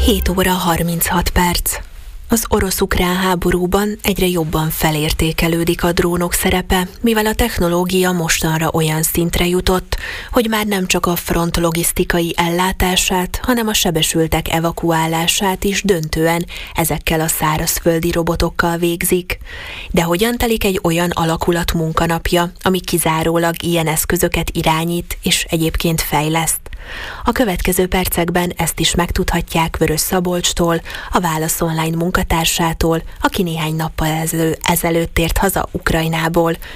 7 óra 36 perc. Az orosz-ukrán háborúban egyre jobban felértékelődik a drónok szerepe, mivel a technológia mostanra olyan szintre jutott, hogy már nem csak a front logisztikai ellátását, hanem a sebesültek evakuálását is döntően ezekkel a szárazföldi robotokkal végzik. De hogyan telik egy olyan alakulat munkanapja, ami kizárólag ilyen eszközöket irányít és egyébként fejleszt? A következő percekben ezt is megtudhatják Vörös Szabolcstól, a Válasz Online munkatársától, aki néhány nappal ezelőtt tért haza Ukrajnából.